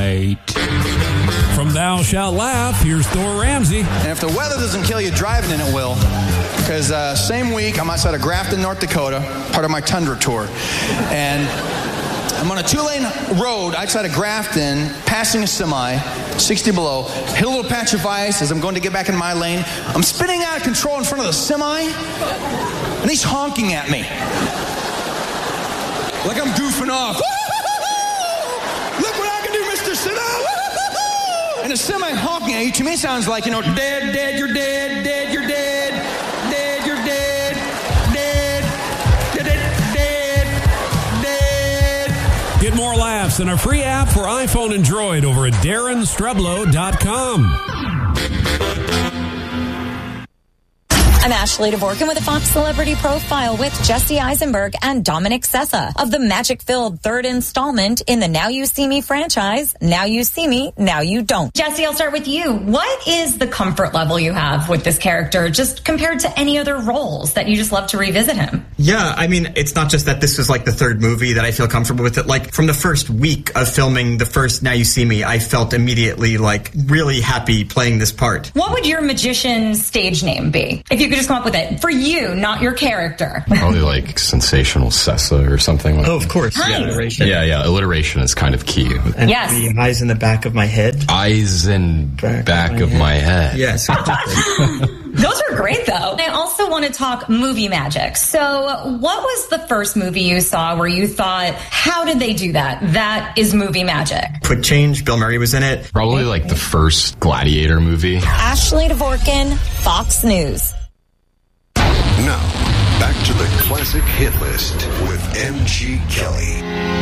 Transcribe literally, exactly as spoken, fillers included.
right. From Thou Shalt Laugh, here's Thor Ramsey. And if the weather doesn't kill you driving in, it will. Because uh, same week, I'm outside of Grafton, North Dakota, part of my Tundra tour. And I'm on a two-lane road outside of Grafton, passing a semi, sixty below, hit a little patch of ice as I'm going to get back in my lane. I'm spinning out of control in front of the semi, and he's honking at me. Like I'm goofing off. Look what I can do, Mister Sinner. And the semi honking at you, to me sounds like, you know, dead, dead, you're dead, dead, you're dead, dead, you're dead, dead, dead, dead, dead. Get more laughs and a free app for iPhone and Droid over at Darren Streblow dot com. I'm Ashley Dvorkin with a Fox Celebrity Profile with Jesse Eisenberg and Dominic Sessa of the magic-filled third installment in the Now You See Me franchise, Now You See Me, Now You Don't. Jesse, I'll start with you. What is the comfort level you have with this character, just compared to any other roles that you just love to revisit him? Yeah, I mean, it's not just that this was like the third movie that I feel comfortable with it. Like, from the first week of filming the first Now You See Me, I felt immediately, like, really happy playing this part. What would your magician stage name be? If you could just come up with it. For you, not your character. Probably like Sensational Sessa or something like that. Oh, of course. Nice. Yeah, alliteration. Yeah, yeah, alliteration is kind of key. And Yes. the eyes in the back of my head. Eyes in back, back of, my, of head. my head. Yes. Those are great, though. I also want to talk movie magic. So what was the first movie you saw where you thought, how did they do that? That is movie magic. Quick Change, Bill Murray was in it. Probably like the first Gladiator movie. Ashley Dvorkin, Fox News. Now, back to the classic hit list with M G Kelly.